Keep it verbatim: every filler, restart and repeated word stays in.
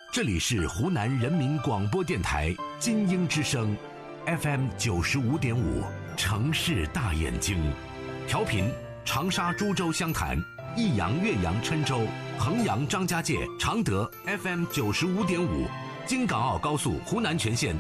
这里是湖南人民广播电台金鹰之声 F M 九十五点五，城市大眼睛，调频长沙、株洲、湘潭、益阳、岳阳、郴州、衡阳、张家界、常德 F M 九十五点五，京港澳高速湖南全线